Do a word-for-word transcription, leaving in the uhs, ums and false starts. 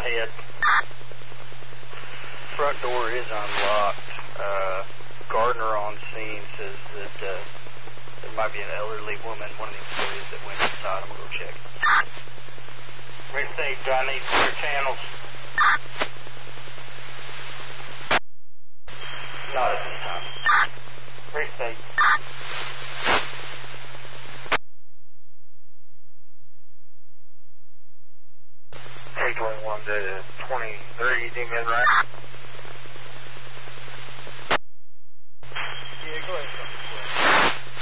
ahead. Front door is unlocked. Uh, Gardner on scene says that uh, there might be an elderly woman, one of the employees that went inside. I'm going to go check. Received. Do I need clear channels? Not at this time. Received. three twenty-one to twenty-three, you think that's right?